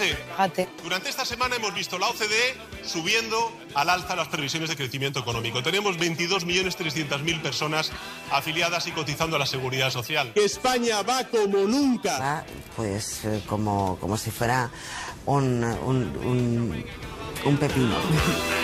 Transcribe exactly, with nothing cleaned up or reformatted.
Fíjate, Fíjate. durante esta semana hemos visto la O C D E subiendo al alza las previsiones de crecimiento económico. Tenemos veintidós millones trescientas mil personas afiliadas y cotizando a la Seguridad Social. Que España va como nunca. Va, pues eh, como, como si fuera un, un, un, un pepino.